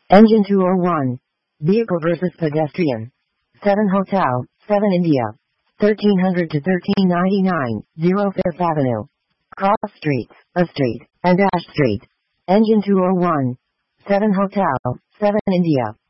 Engine 201. Vehicle versus pedestrian. 7 Hotel, 7 India. 1300 to 1399, 0 Fifth Avenue. Cross Streets, A Street, and Ash Street. Engine 201. 7 Hotel, 7 India.